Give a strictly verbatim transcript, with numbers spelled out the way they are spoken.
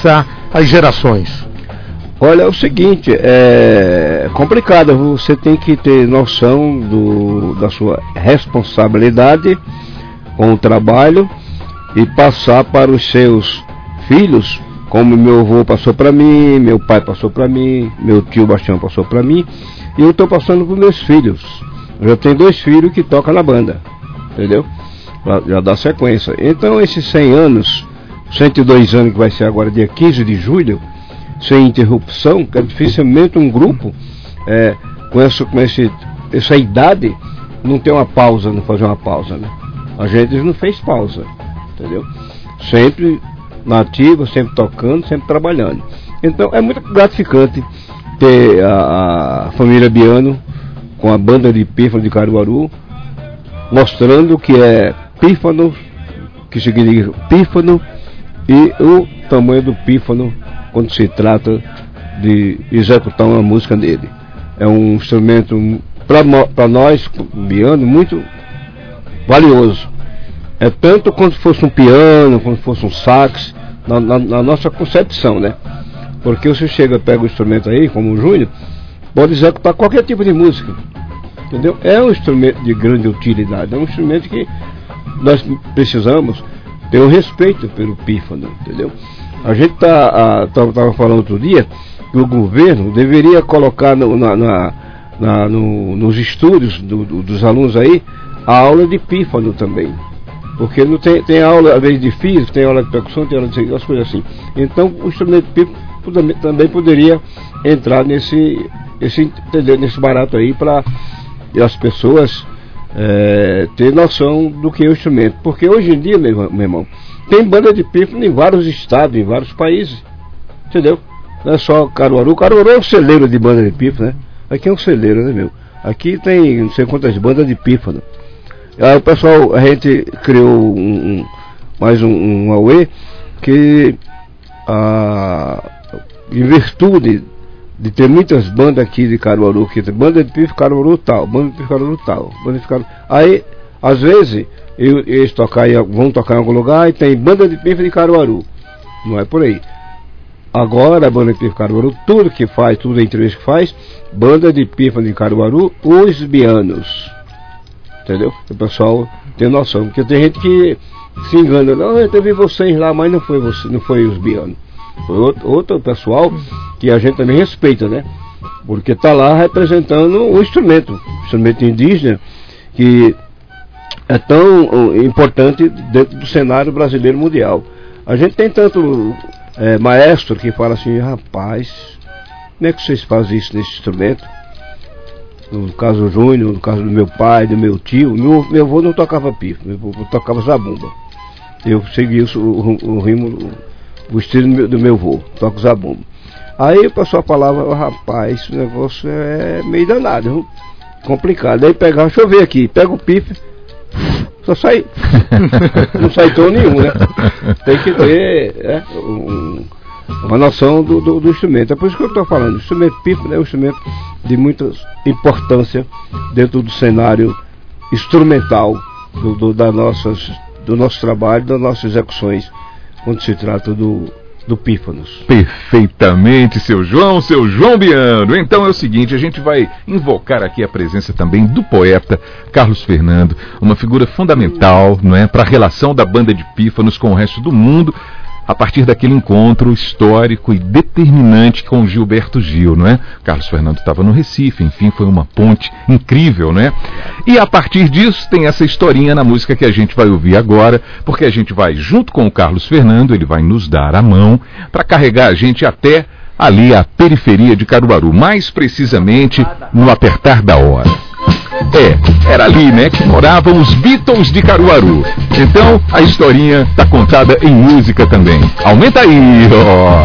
passar às gerações? Olha, é o seguinte, é complicado, você tem que ter noção do, da sua responsabilidade com o trabalho e passar para os seus filhos, como meu avô passou para mim, meu pai passou para mim, meu tio Bastião passou para mim, e eu estou passando para os meus filhos. Eu já tenho dois filhos que tocam na banda, entendeu? Já, já dá sequência. Então esses cem anos, cento e dois anos que vai ser agora dia quinze de julho, sem interrupção, que é dificilmente um grupo é, com, essa, com esse, essa idade não tem uma pausa, não fazer uma pausa, né? A gente não fez pausa, entendeu? Sempre nativa, sempre tocando, sempre trabalhando. Então é muito gratificante ter a, a família Biano com a banda de pífano de Caruaru, mostrando que é pífano, que significa pífano, e o tamanho do pífano quando se trata de executar uma música dele. É um instrumento para nós, Biano, muito valioso. É tanto quanto fosse um piano, quanto fosse um sax, na, na, na nossa concepção, né? Porque você chega, pega o instrumento aí, como o Júnior, pode executar qualquer tipo de música, entendeu? É um instrumento de grande utilidade, é um instrumento que nós precisamos ter um respeito pelo pífano, entendeu? A gente tá, estava falando outro dia que o governo deveria colocar no, na, na, na, no, nos estúdios do, do, dos alunos aí a aula de pífano também. Porque não tem, tem aula, às vezes, de física, tem aula de percussão, tem aula de as coisas assim. Então o instrumento de pífano também, também poderia entrar nesse, esse, entendeu, nesse barato aí para as pessoas é, ter noção do que é o instrumento. Porque hoje em dia, meu, meu irmão, tem banda de pífano em vários estados, em vários países, entendeu? Não é só Caruaru. Caruaru é um celeiro de banda de pífano, né? Aqui é um celeiro, né, meu? Aqui tem não sei quantas bandas de pífano. Aí o pessoal, a gente criou um, um, mais um, um Aue que a, em virtude de ter muitas bandas aqui de Caruaru, que tem banda de pífano Caruaru tal, banda de pífano Caruaru tal, banda de Caruaru. Aí, às vezes, eu, eles tocar, vão tocar em algum lugar e tem banda de pífano de Caruaru. Não é por aí. Agora a banda de pífano Caruaru, tudo que faz, tudo a entrevista que faz, banda de pífano de Caruaru, os Bianos. Entendeu? O pessoal tem noção, porque tem gente que se engana, não, eu vi vocês lá, mas não foi você, não foi os Bianos. Foi outro, outro pessoal que a gente também respeita, né? Porque está lá representando o instrumento, o instrumento indígena, que é tão importante dentro do cenário brasileiro mundial. A gente tem tanto é, maestro que fala assim, rapaz, como é que vocês fazem isso nesse instrumento? No caso do Júnior, no caso do meu pai, do meu tio, meu, meu avô não tocava pífano, meu avô tocava zabumba. Eu segui o, o, o ritmo, o estilo do meu, do meu avô, toco zabumba. Aí o pessoal falava, oh, rapaz, esse negócio é meio danado, viu? Complicado. Aí pegava, deixa eu ver aqui, pega o pífano, só sai, não sai tom nenhum, né? Tem que ter é, um, uma noção do, do, do instrumento. É por isso que eu estou falando, o instrumento pífano é um instrumento de muita importância dentro do cenário instrumental do, do, da nossas, do nosso trabalho, das nossas execuções, quando se trata do, do pífanos. Perfeitamente, seu João, seu João Biano. Então é o seguinte, a gente vai invocar aqui a presença também do poeta Carlos Fernando, uma figura fundamental, não é, para a relação da banda de pífanos com o resto do mundo, a partir daquele encontro histórico e determinante com Gilberto Gil, não é? Carlos Fernando estava no Recife, enfim, foi uma ponte incrível, não é? E a partir disso tem essa historinha na música que a gente vai ouvir agora, porque a gente vai junto com o Carlos Fernando, ele vai nos dar a mão para carregar a gente até ali a periferia de Caruaru, mais precisamente no apertar da hora. É, era ali, né, que moravam os Beatles de Caruaru. Então, a historinha tá contada em música também. Aumenta aí, ó!